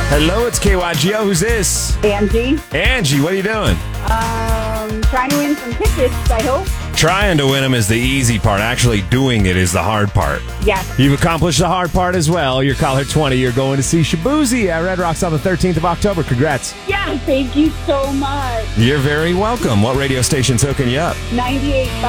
Hello, it's KYGO. Who's this? Angie. Angie, what are you doing? Trying to win some tickets, I hope. Trying to win them is the easy part. Actually doing it is the hard part. Yes. You've accomplished the hard part as well. You're caller 20. You're going to see Shabuzi at Red Rocks on the 13th of October. Congrats. Yeah, thank you so much. You're very welcome. What radio station's hooking you up? 98.5.